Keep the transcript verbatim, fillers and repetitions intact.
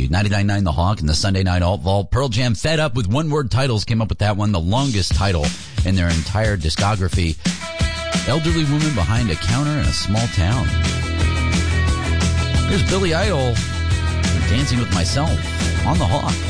ninety-nine point nine The Hawk and the Sunday Night Alt Vault. Pearl Jam, Fed Up with one-word titles, came up with that one, the longest title in their entire discography. Elderly woman behind a counter in a small town. Here's Billy Idol, Dancing with Myself on The Hawk.